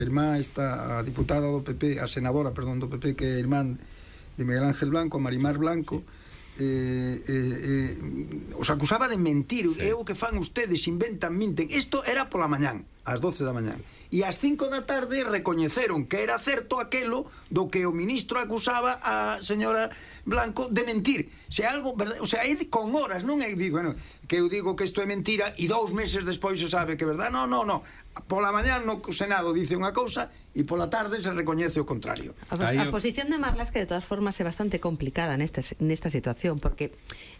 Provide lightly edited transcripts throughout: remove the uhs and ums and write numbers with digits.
irmá esta, a diputada do PP, a senadora, perdón, do PP, que é irmán de Miguel Ángel Blanco, a Marimar Blanco, os acusaba de mentir. É o que fan ustedes, inventan, minten. Isto era pola mañán, ás 12 da mañán, e ás 5 da tarde recoñeceron que era certo aquelo do que o ministro acusaba a señora Blanco de mentir. Se algo, o sea, é con horas, non é, bueno, que eu digo que isto é mentira e 2 meses despois se sabe que é verdade. No. Pola mañán no Senado dice unha cousa e pola tarde se recoñece o contrario. A posición de Marlaska de todas formas é bastante complicada nesta situación, porque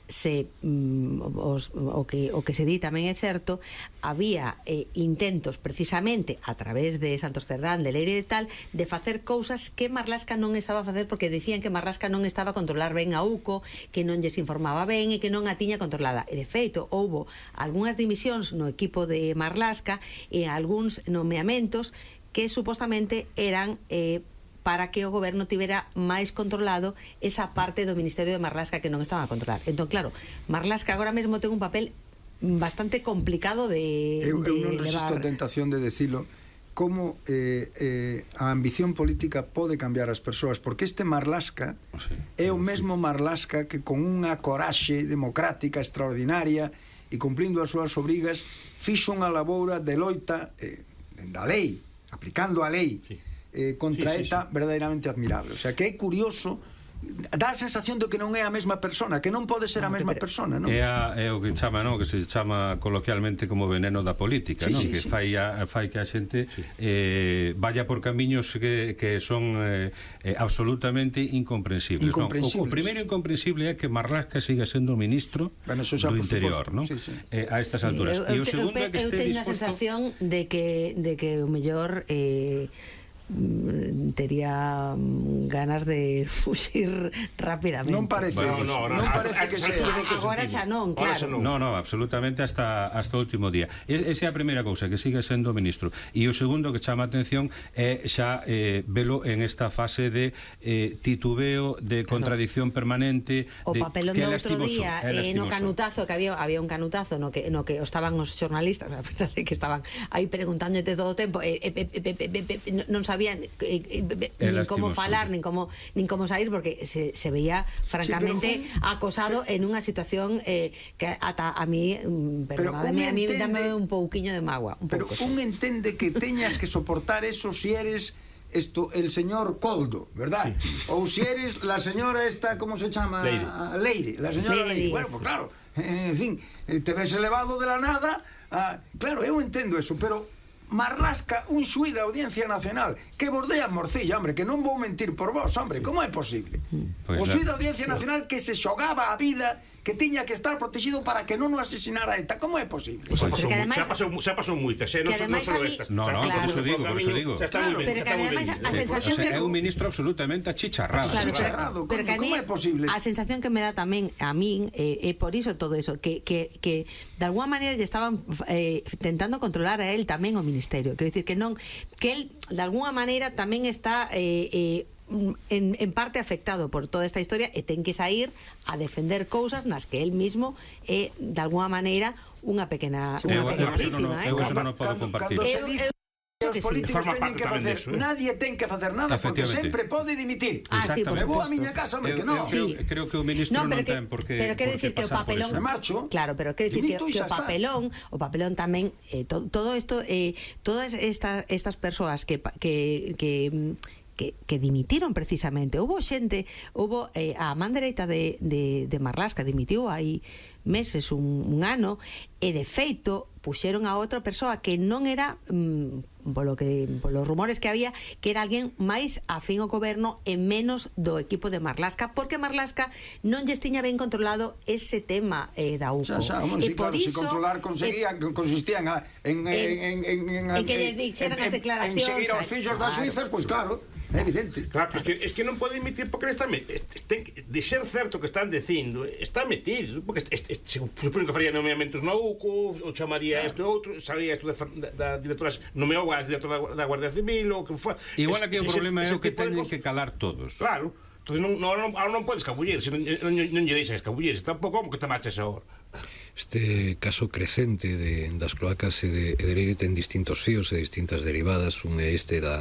o que se di tamén é certo, había intentos precisamente a través de Santos Cerdán, de Leire e tal, de facer cousas que Marlaska non estaba a facer, porque decían que Marlaska non estaba a controlar ben a UCO, que non lles informaba ben e que non a tiña controlada. E de feito, houbo algunhas dimisións no equipo de Marlaska e algúns nomeamentos que supostamente eran para que o goberno tivera máis controlado esa parte do Ministerio de Marlaska que non estaba a controlar. Entón, claro, Marlaska agora mesmo ten un papel bastante complicado de eu non resisto a tentación de decilo, como a ambición política pode cambiar as persoas, porque este Marlaska é o mesmo Marlaska que con unha coraxe democrática extraordinaria e cumplindo as súas obrigas fixo unha laboura de loita da lei, aplicando a lei contra ETA verdadeiramente admirable. O sea, que é curioso, dá a sensación de que non é a mesma persona, que non pode ser a mesma persona, non? É o que chama, non, que se chama coloquialmente como veneno da política, non? Que fai que a xente vaya por camiños que son absolutamente incomprensibles. O primeiro incomprensible é que Marlaska siga sendo ministro do Interior, non? A estas alturas. E o segundo é que este disposto... Eu teño a sensación de que o mellor tería ganas de fuxir rapidamente. Non parece, non parece que sea. Agora xa non, claro. No, absolutamente hasta o último día. Esa é a primeira cousa, que siga sendo ministro. E o segundo que chama a atención é xa velo en esta fase de titubeo, de contradicción permanente. O papelón do outro día no canutazo, que había un canutazo no que estaban os xornalistas, a verdade que estaban aí preguntándote todo o tempo, non sabían nin como falar, nin como sair, porque se veía francamente acosado en unha situación que ata a mí, perdóname, a mí dame un pouquiño de mágoa. Pero un entende que teñas que soportar eso si eres el señor Coldo, ¿verdad? Ou si eres la señora esta, ¿cómo se chama? Leire, la señora Leire. Bueno, pues claro, en fin, te ves elevado de la nada. Claro, eu entendo eso, pero Marlaska, un xuíz da Audiencia Nacional que bordea morcilla, hombre, que non vou mentir por vos, hombre, como é posible? O xuíz da Audiencia Nacional que se xogaba a vida, que tiña que estar protegido para que non o asesinara ETA, como é posible? Xa pasou moitas, non só estas. No, por eso digo. Pero que ademais a sensación que é un ministro absolutamente achicharrado. Pero que como é posible? A sensación que me dá tamén a min é por iso todo eso, que de alguma maneira lle estaban tentando controlar a él tamén o ministerio. Quero dicir que él de alguna maneira tamén está en parte afectado por toda esta historia e ten que sair a defender cousas nas que él mismo é de alguna maneira unha pequena víctima. Eu non o podo compartir. Os políticos teñen que facer, nadie ten que facer nada, porque sempre pode dimitir. Sí, por suposto. Vou a miña casa, hombre, que non. Creo que o ministro non ten por que. Pero quero dicir que o papelón, claro, pero quero dicir que o papelón tamén, todo isto, todas estas persoas que dimitiron precisamente. Houbo a man dereita de Marlaska dimitiu hai meses, un ano, e de feito puxeron a outra persoa que non era polos rumores que había, que era alguén máis afín ao goberno e menos do equipo de Marlaska, porque Marlaska non lles tiña ben controlado ese tema da UCO. E por iso controlar consistían en que lle dixeran as declaracións, en seguir aos fillos das suizas, pois claro, é evidente. Claro, es que non pode emitir porque de ser certo que están dicindo, está metido, porque supone que faría nomeamentos na UCO, ou chamaría isto e outro, sabría isto da directora, nomeou a directora da Guardia Civil, ou que foi. Igual aquí o problema é o que teñen que calar todos. Claro. Entonces ahora non podes escabullir, non lle deixas escabullir, tampouco como que te marches agora. Este caso crecente das cloacas e de Leire ten distintos fíos e distintas derivadas. Un é este da